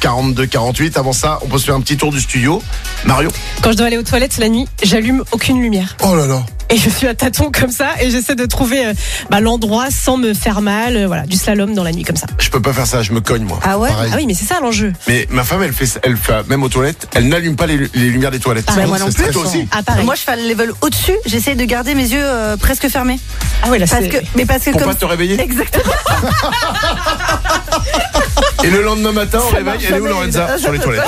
42 48. Avant ça, on peut se faire un petit tour du studio. Mario. Quand je dois aller aux toilettes la nuit, j'allume aucune lumière. Oh là là. Et je suis à tâtons comme ça et j'essaie de trouver l'endroit sans me faire mal. Voilà, du slalom dans la nuit comme ça. Je peux pas faire ça, je me cogne moi. Ah ouais. Pareil. Ah oui, mais c'est ça l'enjeu. Mais ma femme, elle fait même aux toilettes, elle n'allume pas les lumières des toilettes. Ah, moi non plus. Toi aussi. Ah pareil. Moi, je fais le level au-dessus. J'essaie de garder mes yeux presque fermés. Ah ouais, là Parce que Pour comme pas te réveiller. exactement. Et le lendemain matin, au Ça réveil, marche elle est où jamais, Lorenza? évidemment. Sur les toilettes.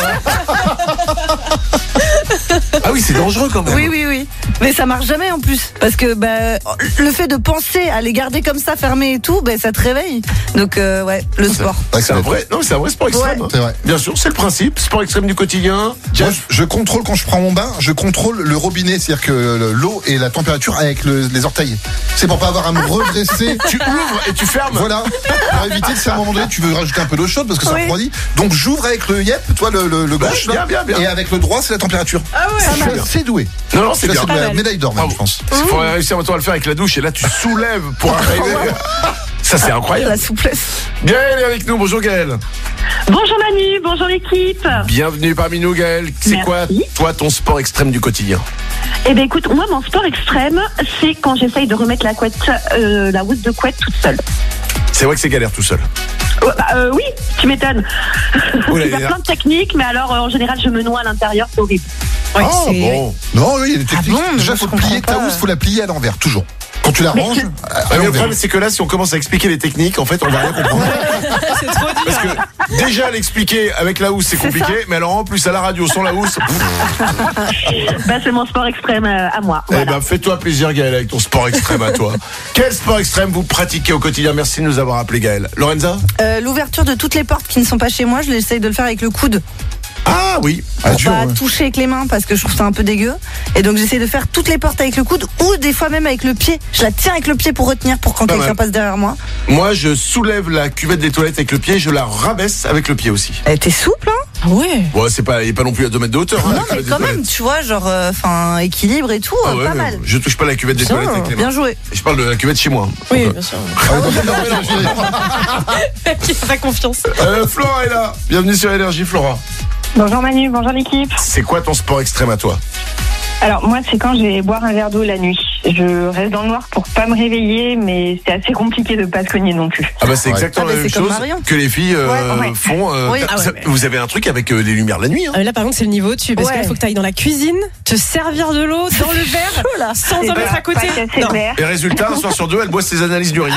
Ah oui, c'est dangereux quand même. Oui. Mais ça marche jamais en plus. Parce que le fait de penser à les garder comme ça fermés et tout, ça te réveille. Donc ouais, le sport. C'est un vrai sport extrême. C'est vrai. Bien sûr, c'est le principe. Sport extrême du quotidien. Moi, Jeff. je contrôle quand je prends mon bain, je contrôle le robinet, c'est-à-dire que l'eau et la température avec les orteils. C'est pour pas avoir à me redresser. Tu ouvres et tu fermes. Voilà, pour éviter que si à un moment donné tu veux rajouter un peu d'eau chaude parce que ça Oui. refroidit. Donc j'ouvre avec le yep, toi le gauche là, bien. et avec le droit c'est la température. Ah ouais. Je suis assez doué. Non, c'est bien. C'est la mal. médaille d'or même, Bravo. je pense. Il faut réussir à le faire avec la douche et là tu soulèves pour arriver. Ça c'est incroyable. La souplesse. Gaël est avec nous. Bonjour Gaël. Bonjour Manu, bonjour l'équipe. Bienvenue parmi nous Gaël. C'est Merci. quoi toi ton sport extrême du quotidien? Eh bien écoute, moi mon sport extrême, c'est quand j'essaye de remettre la couette, la housse de couette toute seule. C'est vrai que c'est galère tout seul. Oui, tu m'étonnes. Oh là Il y a là. plein de techniques, mais alors en général je me noie à l'intérieur, c'est horrible. Ouais, Ah c'est- bon. Non, oui, il y a des techniques. bon, Déjà, je faut comprends plier ta pas. housse, faut la plier à l'envers, toujours. Quand tu la ranges, Ah, à mais le l'envers. problème c'est que là si on commence à expliquer les techniques, en fait on va rien comprendre. c'est trop dur. Parce que déjà l'expliquer avec la housse c'est compliqué, mais alors en plus à la radio sans la housse. C'est mon sport extrême à moi. Eh Voilà. ben fais-toi plaisir Gaël avec ton sport extrême à toi. Quel sport extrême vous pratiquez au quotidien? Merci de nous avoir appelé Gaël. Lorenza? L'ouverture de toutes les portes qui ne sont pas chez moi, je l'essaye de le faire avec le coude. Ah oui. Ah, Pour dur, pas ouais. toucher avec les mains parce que je trouve ça un peu dégueu. Et donc j'essaie de faire toutes les portes avec le coude ou des fois même avec le pied. Je la tiens avec le pied pour retenir pour quand Pas quelqu'un mal. passe derrière moi. Moi je soulève la cuvette des toilettes avec le pied, je la rabaisse avec le pied aussi. T'es souple, hein? Ah ouais. Bon, c'est pas, il est pas non plus à 2 mètres de hauteur. hein, Non la mais cuvette des quand même, toilettes. tu vois, genre, équilibre et tout, Ah ouais, pas mais mal. je touche pas la cuvette des toilettes avec les mains. Bien joué. Je parle de la cuvette chez moi. Oui, Donc, bien sûr. Ah, Qui a pas confiance. Flora est là. Bienvenue sur Énergie, Flora. Bonjour Manu, bonjour l'équipe. C'est quoi ton sport extrême à toi? Alors moi c'est quand je vais boire un verre d'eau la nuit. Je reste dans le noir pour pas me réveiller, mais c'est assez compliqué de pas se cogner non plus. Ah bah c'est Ouais. exactement Ah bah, la même c'est comme chose Marion. que les filles Ouais. font. Oui. Ah ouais, ça- mais- Vous avez un truc avec les lumières la nuit. Hein. Là par contre c'est le niveau dessus parce Ouais. qu'il faut que tu ailles dans la cuisine, te servir de l'eau dans le verre là. sans C'est en mettre à côté. pas cassé Non. l'air. Et résultat, un soir sur deux, elle boit ses analyses d'urine.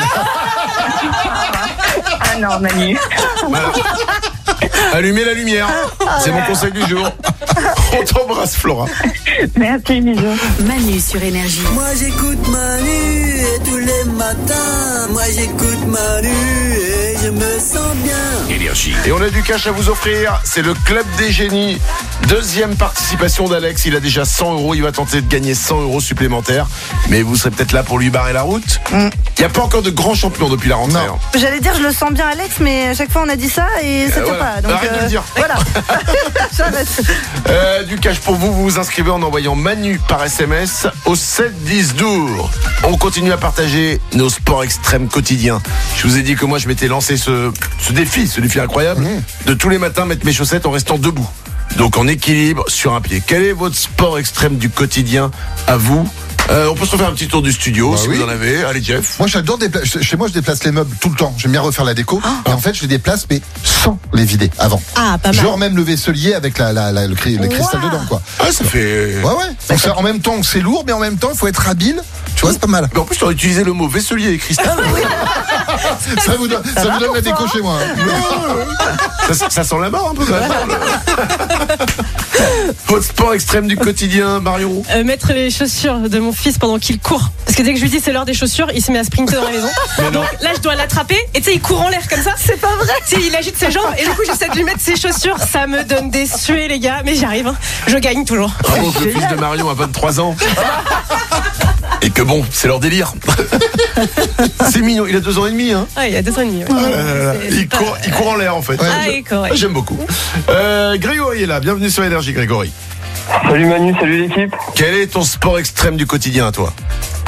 Ah non Manu. Voilà. Allumez la lumière. C'est mon conseil du jour. On t'embrasse, Flora. Merci, bisous. Manu sur Énergie. Moi j'écoute Manu et tous les matins, moi j'écoute Manu et je me sens bien. Énergie. Et on a du cash à vous offrir. C'est le Club des Génies. Deuxième participation d'Alex. Il a déjà 100 €. Il va tenter de gagner 100 € supplémentaires. Mais vous serez peut-être là pour lui barrer la route. Il n'y a pas encore de grands champions depuis la rentrée. Non. hein. J'allais dire je le sens bien Alex, mais à chaque fois on a dit ça et ça tient voilà. pas. Donc, Arrête de le dire. Voilà. J'arrête. Du cash pour vous. Vous vous inscrivez en envoyant Manu par SMS au 7 10 12. On continue à partager nos sports extrêmes quotidiens. Je vous ai dit que moi je m'étais lancé ce défi incroyable de tous les matins mettre mes chaussettes en restant debout. Donc en équilibre sur un pied. Quel est votre sport extrême du quotidien à vous? On peut se refaire un petit tour du studio Bah si oui. vous en avez. Allez Jeff. Moi, j'adore chez moi, je déplace les meubles tout le temps. J'aime bien refaire la déco. Et en fait, je les déplace, mais sans les vider avant. Ah pas mal. Genre même le vaisselier avec le cristal dedans, quoi. Ah ça fait... Ouais. Donc ça, en même temps, c'est lourd, mais en même temps, il faut être habile. Tu vois, c'est pas mal. Mais en plus tu aurais utilisé le mot vaisselier et cristal. Ça vous donne la déco chez moi. hein. Ça sent la mort un peu quand même. Votre sport extrême du quotidien, Marion? Mettre les chaussures de mon fils pendant qu'il court. Parce que dès que je lui dis c'est l'heure des chaussures, il se met à sprinter dans la maison. Donc là, je dois l'attraper et tu sais, il court en l'air comme ça. C'est pas vrai. Tu sais, il agite ses jambes et du coup, j'essaie de lui mettre ses chaussures. Ça me donne des suées, les gars. Mais j'y arrive. Hein. Je gagne toujours. Bravo que le fils de Marion a 23 ans. Et que bon, c'est leur délire. C'est mignon, il a 2 ans et demi. Hein. Ah, il y a 2 ans et demi. Ouais. Il court en l'air en fait. Ah, il court, ouais. J'aime beaucoup. Grégory est là, bienvenue sur Énergie Grégory. Salut Manu, salut l'équipe. Quel est ton sport extrême du quotidien à toi?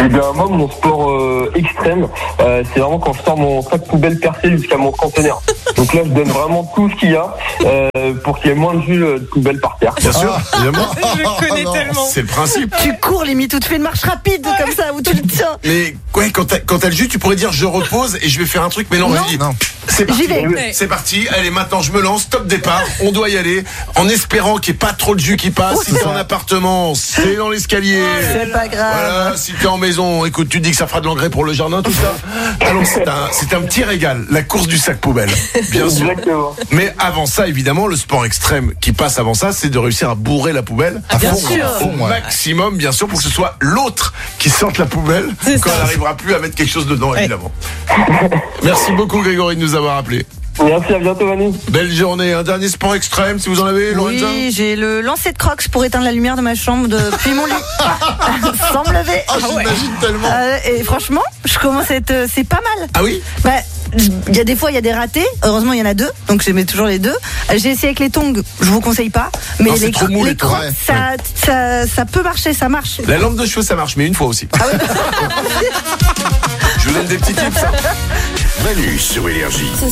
Eh bien, moi, mon sport extrême, c'est vraiment quand je sors mon sac poubelle percé jusqu'à mon conteneur. Donc là, je donne vraiment tout ce qu'il y a pour qu'il y ait moins de jus de poubelle par terre. Bien sûr, évidemment. Je connais tellement. C'est le principe. Tu cours limite ou tu fais une marche rapide comme ça où tu le tiens. Mais ouais, quand t'as le jus, tu pourrais dire je repose et je vais faire un truc. Mais non, vas-y. Non. C'est parti. J'y vais. C'est parti. Allez, maintenant je me lance. Top départ. On doit y aller en espérant qu'il n'y ait pas trop de jus qui passe. Si t'es en appartement, c'est dans l'escalier. C'est pas grave. Voilà. Si t'es en maison, écoute, tu dis que ça fera de l'engrais pour le jardin, tout ça. Alors c'est un petit régal. La course du sac poubelle. Bien sûr. Exactement. Mais avant ça, évidemment, le sport extrême qui passe avant ça, c'est de réussir à bourrer la poubelle à bien fond, sûr. au maximum, bien sûr, pour que ce soit l'autre qui sorte la poubelle C'est quand ça. elle n'arrivera plus à mettre quelque chose dedans, Ouais. évidemment. Merci beaucoup, Grégory, de nous avoir appelés. Merci, à bientôt, Manu. Belle journée. Un dernier sport extrême, si vous en avez, Lorenza. Oui, j'ai le lancer de crocs pour éteindre la lumière de ma chambre depuis mon lit. Sans me lever. Ah, j'imagine tellement. Et franchement, je commence à être. C'est pas mal. Ah oui? Bah, il y a des fois, il y a des ratés. Heureusement, il y en a 2. Donc, je mets toujours les 2. J'ai essayé avec les tongs. Je vous conseille pas. Mais Non, c'est trop mou, les tongs. crocs, Ouais. ça peut marcher, ça marche. La lampe de cheveux, ça marche, mais une fois aussi. Je vous donne des petits tips. Manu sur Énergie.